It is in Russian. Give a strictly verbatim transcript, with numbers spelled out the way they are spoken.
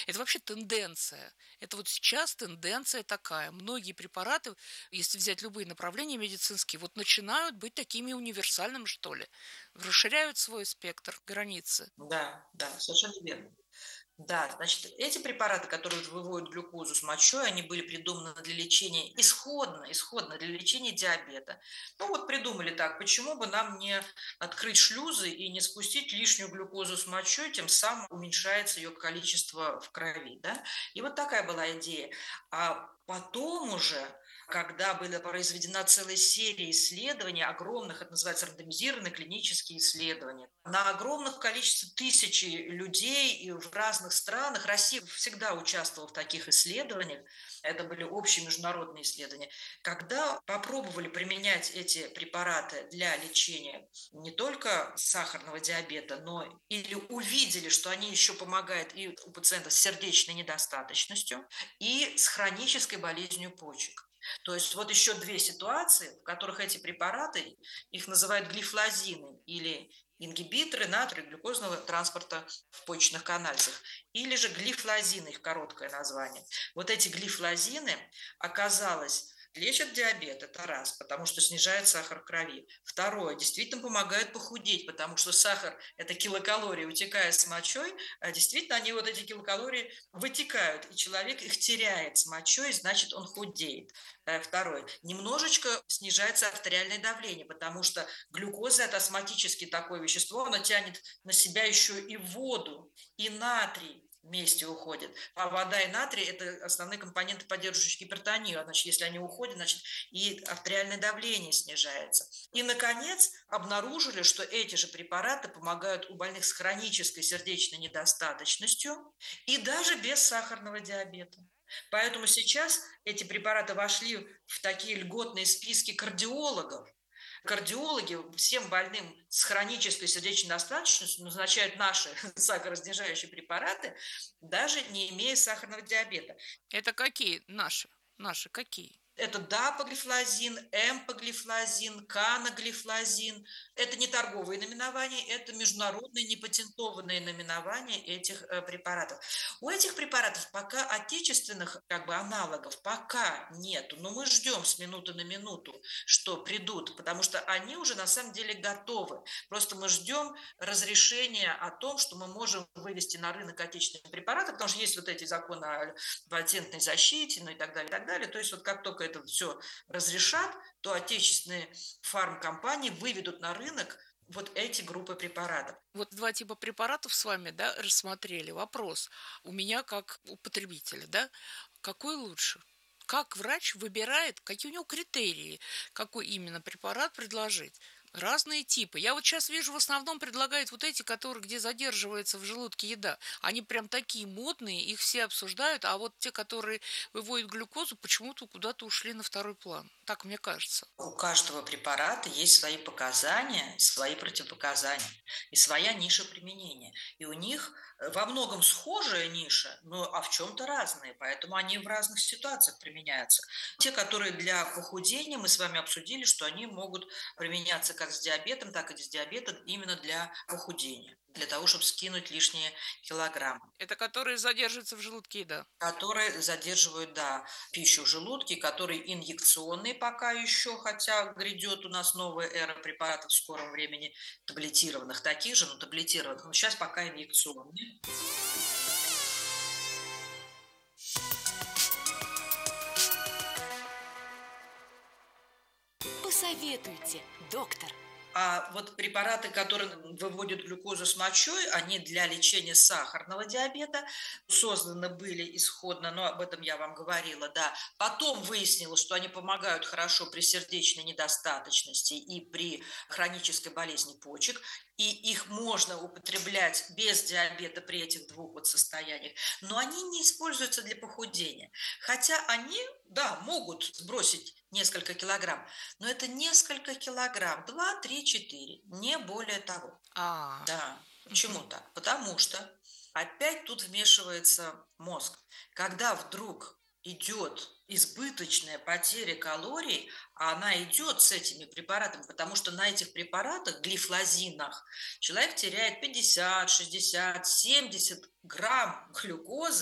Это вообще тенденция. Это вот сейчас тенденция такая. Многие препараты, если взять любые направления медицинские, вот начинают быть такими универсальными, что ли. Расширяют свой спектр, границы. Да, да, совершенно верно. Да, значит, эти препараты, которые вот выводят глюкозу с мочой, они были придуманы для лечения исходно, исходно для лечения диабета. Ну вот придумали так, почему бы нам не открыть шлюзы и не спустить лишнюю глюкозу с мочой, тем самым уменьшается ее количество в крови, да? И вот такая была идея. А потом уже, когда была произведена целая серия исследований, огромных, это называется рандомизированные клинические исследования, на огромных количестве тысячи людей и в разных странах. Россия всегда участвовала в таких исследованиях. Это были общие международные исследования. Когда попробовали применять эти препараты для лечения не только сахарного диабета, но или увидели, что они еще помогают и у пациентов с сердечной недостаточностью, и с хронической болезнью почек. То есть вот еще две ситуации, в которых эти препараты, их называют глифлозины или ингибиторы натрий-глюкозного транспорта в почечных канализах, или же глифлозины, их короткое название. Вот эти глифлозины, оказалось, лечат диабет, это раз, потому что снижает сахар в крови. Второе, действительно помогают похудеть, потому что сахар– это килокалории, утекая с мочой, а действительно они вот эти килокалории вытекают, и человек их теряет с мочой, значит он худеет. Э, Второе, немножечко снижается артериальное давление, потому что глюкоза– это астматически такое вещество, оно тянет на себя еще и воду, и натрий вместе уходит. А вода и натрий– это основные компоненты, поддерживающие гипертонию. Значит, если они уходят, значит, и артериальное давление снижается. И, наконец, обнаружили, что эти же препараты помогают у больных с хронической сердечной недостаточностью и даже без сахарного диабета. Поэтому сейчас эти препараты вошли в такие льготные списки кардиологов. Кардиологи всем больным с хронической сердечной недостаточностью назначают наши сахароснижающие препараты, даже не имея сахарного диабета. Это какие наши? Наши какие? Это дапоглифлозин, эмпоглифлозин, каноглифлозин. Это не торговые наименования, это международные непатентованные наименования этих э, препаратов. У этих препаратов пока отечественных как бы аналогов пока нету, но мы ждем с минуты на минуту, что придут, потому что они уже на самом деле готовы. Просто мы ждем разрешения о том, что мы можем вывести на рынок отечественные препараты, потому что есть вот эти законы о патентной защите, ну и так далее, и так далее. То есть вот как только это все разрешат, то отечественные фармкомпании выведут на рынок вот эти группы препаратов. Вот два типа препаратов с вами, да, рассмотрели. Вопрос у меня как у потребителя, да, какой лучше? Как врач выбирает, какие у него критерии, какой именно препарат предложить? Разные типы. Я вот сейчас вижу, в основном предлагают вот эти, которые, где задерживается в желудке еда. Они прям такие модные, их все обсуждают, а вот те, которые выводят глюкозу, почему-то куда-то ушли на второй план. Так мне кажется. У каждого препарата есть свои показания, свои противопоказания и своя ниша применения. И у них э, во многом схожая ниша, но а в чем-то разные, поэтому они в разных ситуациях применяются. Те, которые для похудения, мы с вами обсудили, что они могут применяться как с диабетом, так и с диабетом именно для похудения, для того, чтобы скинуть лишние килограммы, Это которые задерживаются в желудке еда. которые задерживают, да, пищу в желудке, которые инъекционные пока еще, хотя грядет у нас новая эра препаратов в скором времени, таблетированных, таких же, но таблетированных, но сейчас пока инъекционные. Посоветуйте, доктор. А вот препараты, которые выводят глюкозу с мочой, они для лечения сахарного диабета созданы были исходно, но об этом я вам говорила, да. Потом выяснилось, что они помогают хорошо при сердечной недостаточности и при хронической болезни почек, и их можно употреблять без диабета при этих двух вот состояниях, но они не используются для похудения. Хотя они, да, могут сбросить несколько килограмм, но это несколько килограмм, два, три, четыре, не более того. А, Да, мгм. почему так? Потому что опять тут вмешивается мозг. Когда вдруг идет избыточная потеря калорий, а она идет с этими препаратами, потому что на этих препаратах, глифлозинах, человек теряет пятьдесят, шестьдесят, семьдесят грамм глюкозы